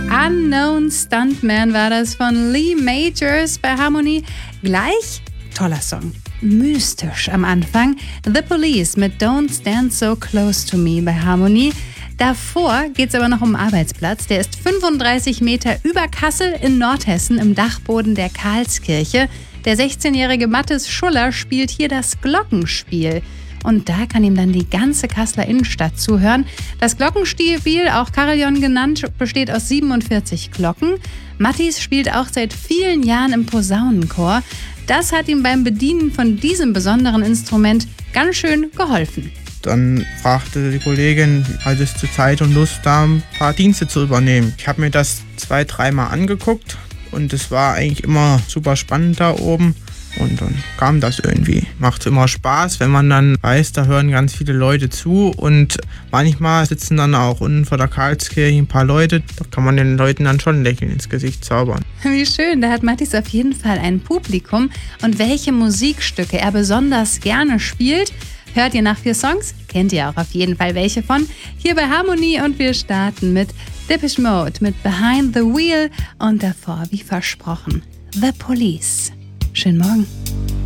Unknown Stuntman war das von Lee Majors bei Harmony. Gleich toller Song. Mystisch am Anfang. The Police mit Don't Stand So Close to Me bei Harmony. Davor geht es aber noch um einen Arbeitsplatz. Der ist 35 Meter über Kassel in Nordhessen im Dachboden der Karlskirche. Der 16-jährige Mathis Schuller spielt hier das Glockenspiel. Und da kann ihm dann die ganze Kasseler Innenstadt zuhören. Das Glockenspiel, auch Carillon genannt, besteht aus 47 Glocken. Mathis spielt auch seit vielen Jahren im Posaunenchor. Das hat ihm beim Bedienen von diesem besonderen Instrument ganz schön geholfen. Dann fragte die Kollegin, hat es zur Zeit und Lust, da ein paar Dienste zu übernehmen. Ich habe mir das 2-3 Mal angeguckt und es war eigentlich immer super spannend da oben. Und dann kam das irgendwie. Macht immer Spaß, wenn man dann weiß, da hören ganz viele Leute zu. Und manchmal sitzen dann auch unten vor der Karlskirche ein paar Leute. Da kann man den Leuten dann schon ein Lächeln ins Gesicht zaubern. Wie schön, da hat Mathis auf jeden Fall ein Publikum. Und welche Musikstücke er besonders gerne spielt, hört ihr nach 4 Songs? Kennt ihr auch auf jeden Fall welche von. Hier bei Harmony und wir starten mit Depeche Mode, mit Behind the Wheel und davor, wie versprochen, The Police. Schönen Morgen.